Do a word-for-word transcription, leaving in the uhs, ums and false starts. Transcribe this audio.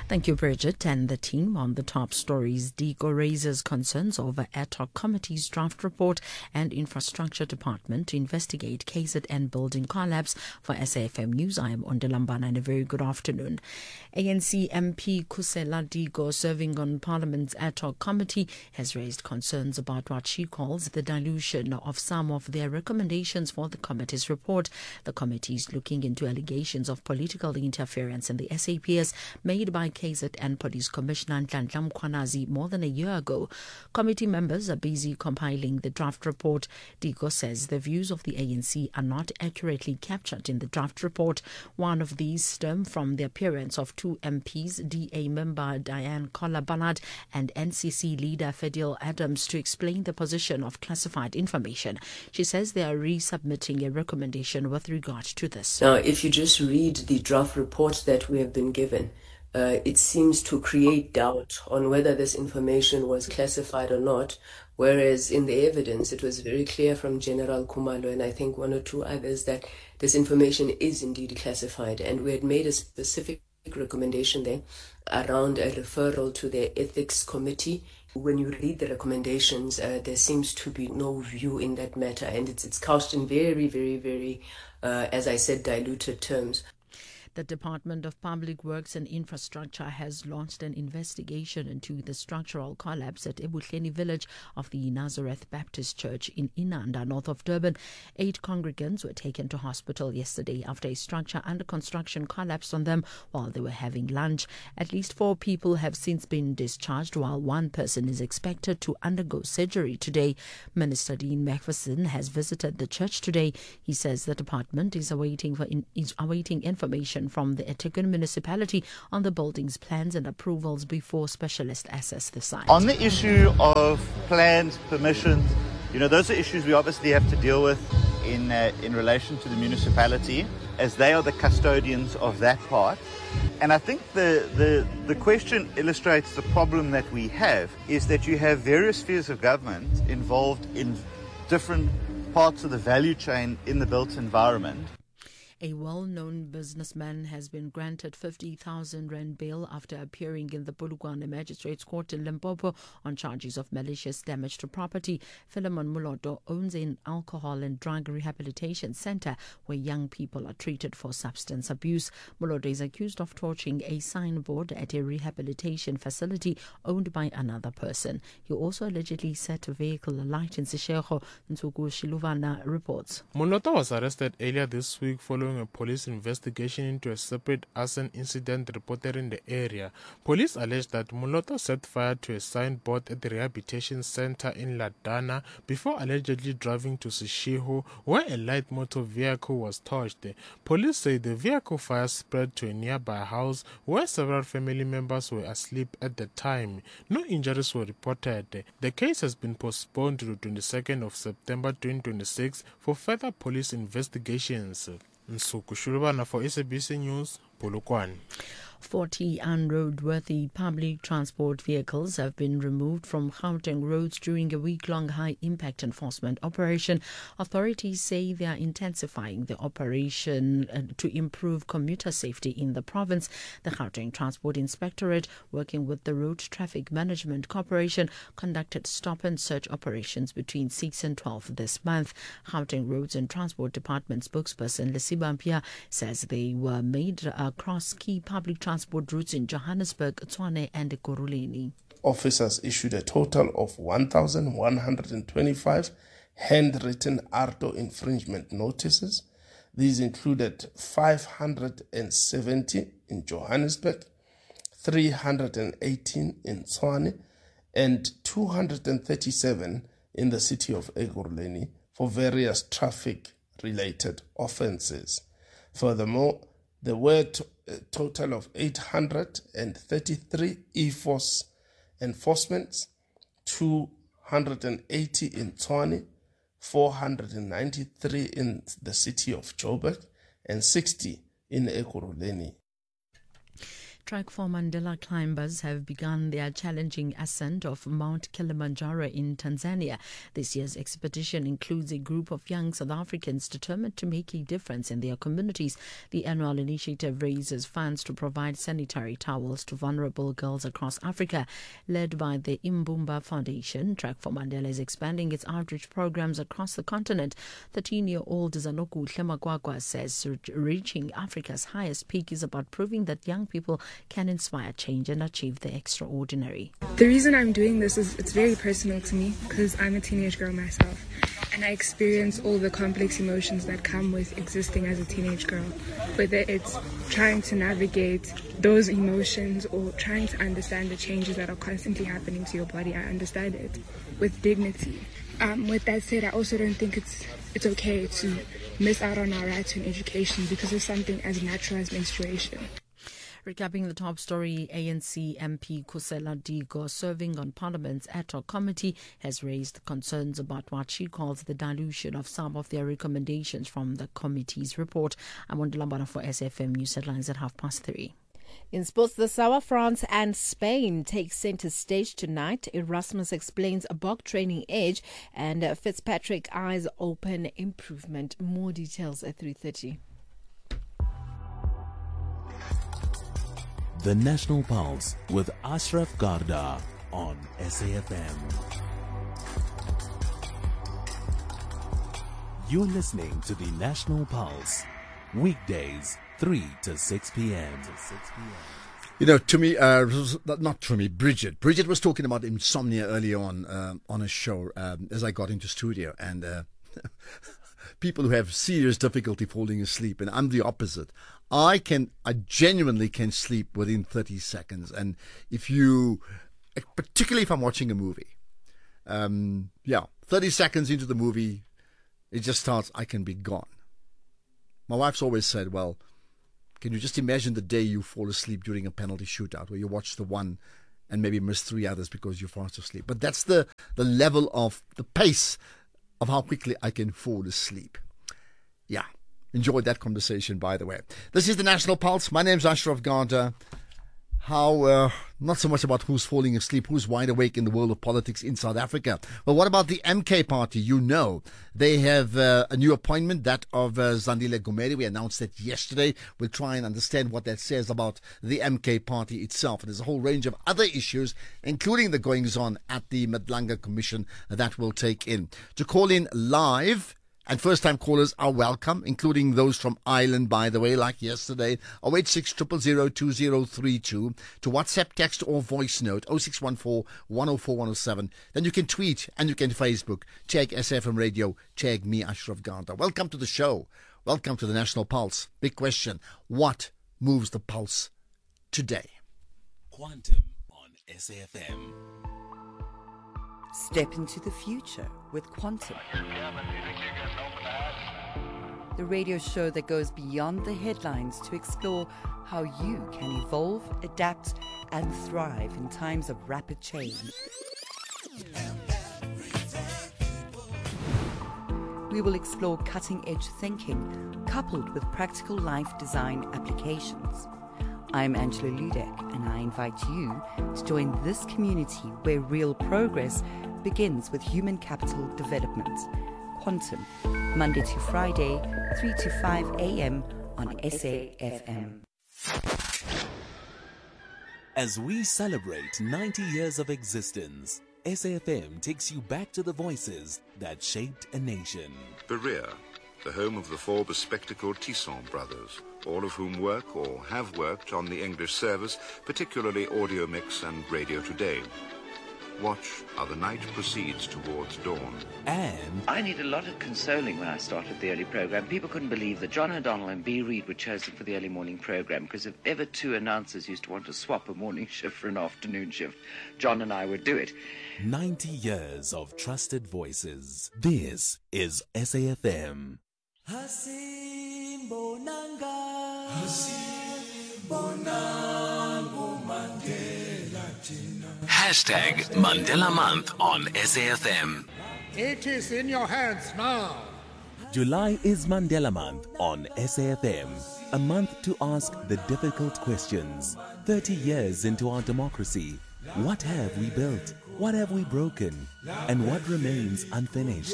Thank you, Bridget. And the team on the top stories. DIGO raises concerns over ad hoc committee's draft report and infrastructure department to investigate K Z N building collapse. For S A F M News, I am Ondelambana and a very good afternoon. A N C M P Khusela DIGO, serving on Parliament's ad hoc committee, has raised concerns about what she calls the dilution of some of their recommendations for the committee's report. The committee is looking into allegations of political interference in the S A P S made by K Z N Police Commissioner Nhlanhla Mkhwanazi more than a year ago. Committee members are busy compiling the draft report. DIGO says the views of the A N C are not accurately captured in the draft report. One of these stem from the appearance of two M Ps, D A member Diane Kohler-Ballard and N C C leader Fadil Adams, to explain the position of classified information. She says they are resubmitting a recommendation with regard to this. Now, if you just read the draft report that we have been given, Uh, it seems to create doubt on whether this information was classified or not, whereas in the evidence it was very clear from General Khumalo and I think one or two others that this information is indeed classified, and we had made a specific recommendation there around a referral to the ethics committee. When you read the recommendations, uh, there seems to be no view in that matter, and it's, it's couched in very, very, very, uh, as I said, diluted terms. The Department of Public Works and Infrastructure has launched an investigation into the structural collapse at Ebuhleni village of the Nazareth Baptist Church in Inanda, north of Durban. Eight congregants were taken to hospital yesterday after a structure under construction collapsed on them while they were having lunch. At least four people have since been discharged, while one person is expected to undergo surgery today. Minister Dean Macpherson has visited the church today. He says the department is awaiting for in, is awaiting information from the eThekwini municipality on the building's plans and approvals before specialists assess the site. On the issue of plans, permissions, you know, those are issues we obviously have to deal with in uh, in relation to the municipality, as they are the custodians of that part. And I think the, the, the question illustrates the problem that we have, is that you have various spheres of government involved in different parts of the value chain in the built environment. A well-known businessman has been granted fifty thousand rand bail after appearing in the Polokwane Magistrates Court in Limpopo on charges of malicious damage to property. Philemon Moloto owns an alcohol and drug rehabilitation center where young people are treated for substance abuse. Moloto is accused of torching a signboard at a rehabilitation facility owned by another person. He also allegedly set a vehicle alight in Seshego. Nsuku Shiluvana reports. Moloto was arrested earlier this week following a police investigation into a separate arson incident reported in the area. Police alleged that Moloto set fire to a signboard at the rehabilitation center in Ladana before allegedly driving to Seshego, where a light motor vehicle was torched. Police say the vehicle fire spread to a nearby house where several family members were asleep at the time. No injuries were reported. The case has been postponed to the twenty-second of September twenty twenty-six for further police investigations. Nsuku Shulubana for S A B C News, Polokwane. forty unroadworthy public transport vehicles have been removed from Gauteng roads during a week-long high-impact enforcement operation. Authorities say they are intensifying the operation uh, to improve commuter safety in the province. The Gauteng Transport Inspectorate, working with the Road Traffic Management Corporation, conducted stop-and-search operations between six and twelve this month. Gauteng Roads and Transport Department spokesperson Lesiba Mpia says they were made across key public transport transport routes in Johannesburg, Tshwane and Ekurhuleni. Officers issued a total of one thousand one hundred twenty-five handwritten A R T O infringement notices. These included five hundred seventy in Johannesburg, three hundred eighteen in Tshwane, and two hundred thirty-seven in the city of Ekurhuleni for various traffic-related offences. Furthermore, there were a total of eight hundred thirty-three e-force enforcements, two hundred eighty in Tshwane, four hundred ninety-three in the city of Joburg, and sixty in Ekurhuleni. Track for Mandela climbers have begun their challenging ascent of Mount Kilimanjaro in Tanzania. This year's expedition includes a group of young South Africans determined to make a difference in their communities. The annual initiative raises funds to provide sanitary towels to vulnerable girls across Africa. Led by the Imbumba Foundation, Track for Mandela is expanding its outreach programs across the continent. thirteen-year-old Zanokuhle Magwagwa says reaching Africa's highest peak is about proving that young people can inspire change and achieve the extraordinary. The reason I'm doing this is it's very personal to me because I'm a teenage girl myself and I experience all the complex emotions that come with existing as a teenage girl, whether it's trying to navigate those emotions or trying to understand the changes that are constantly happening to your body. I understand it with dignity. Um, with that said, I also don't think it's it's okay to miss out on our right to an education because of something as natural as menstruation. Recapping the top story, A N C M P Khusela Diko, serving on Parliament's ad hoc committee, has raised concerns about what she calls the dilution of some of their recommendations from the committee's report. I'm Wandilambana for S F M News Headlines at half past three. In sports this hour, France and Spain take centre stage tonight. Erasmus explains a bog training edge and Fitzpatrick eyes open improvement. More details at three thirty. The National Pulse with Ashraf Garda on S A F M. You're listening to the National Pulse, weekdays three to six p.m. You know, to me, uh, not to me, Bridget. Bridget was talking about insomnia earlier on um, on a show um, as I got into studio, and uh, people who have serious difficulty falling asleep, and I'm the opposite. I can, I genuinely can sleep within thirty seconds, and if you, particularly if I'm watching a movie, um, yeah, thirty seconds into the movie, it just starts, I can be gone. My wife's always said, well, can you just imagine the day you fall asleep during a penalty shootout where you watch the one and maybe miss three others because you're fast asleep? But that's the, the level of the pace of how quickly I can fall asleep. Yeah. Enjoyed that conversation, by the way. This is the National Pulse. My name's Ashraf Garda. How, uh, not so much about who's falling asleep, who's wide awake in the world of politics in South Africa. Well, what about the M K party? You know, they have uh, a new appointment, that of uh, Zandile Gumede. We announced that yesterday. We'll try and understand what that says about the M K party itself. And there's a whole range of other issues, including the goings-on at the Madlanga Commission that we'll take in. To call in live, and first-time callers are welcome, including those from Ireland, by the way, like yesterday. oh eight six, zero zero zero, two zero three two. To WhatsApp, text or voice note, oh six one four, one oh four, one oh seven. Then you can tweet and you can Facebook. Check S F M Radio. Check me, Ashraf Garda. Welcome to the show. Welcome to the National Pulse. Big question. What moves the pulse today? Quantum on S A F M. Step into the future with Quantum. The radio show that goes beyond the headlines to explore how you can evolve, adapt, and thrive in times of rapid change. We will explore cutting-edge thinking coupled with practical life design applications. I'm Angela Ludek, and I invite you to join this community where real progress begins with human capital development. Quantum, Monday to Friday, three to five a.m. on S A F M. As we celebrate ninety years of existence, S A F M takes you back to the voices that shaped a nation. Berea, the home of the four bespectacled Tisson brothers, all of whom work or have worked on the English service, particularly Audio Mix and Radio Today. Watch how the night proceeds towards dawn. And I need a lot of consoling when I started the early program. People couldn't believe that John O'Donnell and B. Reid were chosen for the early morning program, because if ever two announcers used to want to swap a morning shift for an afternoon shift, John and I would do it. ninety years of trusted voices. This is S A F M. Hasim Bonanga, Hasim Bonango Mandela Tina. Hashtag Mandela Month on S A F M. It is in your hands now. July is Mandela Month on S A F M. A month to ask the difficult questions. thirty years into our democracy, what have we built? What have we broken? And what remains unfinished?